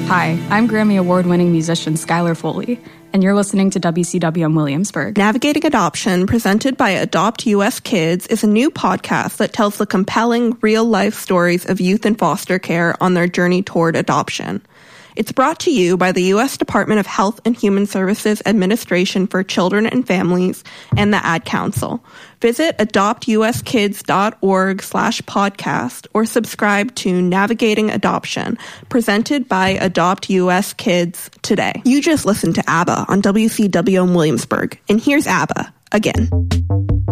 Hi, I'm Grammy Award-winning musician Skylar Foley, and you're listening to WCWM Williamsburg. Navigating Adoption, presented by Adopt US Kids, is a new podcast that tells the compelling, real-life stories of youth in foster care on their journey toward adoption. It's brought to you by the U.S. Department of Health and Human Services Administration for Children and Families and the Ad Council. Visit adoptuskids.org/podcast or subscribe to Navigating Adoption, presented by Adopt US Kids today. You just listened to ABBA on WCWM Williamsburg, and here's ABBA again.